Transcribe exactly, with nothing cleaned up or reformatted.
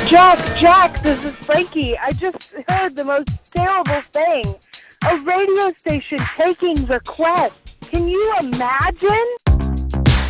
Jack, Jack, this is Frankie. I just heard the most terrible thing. A radio station taking requests. Can you imagine?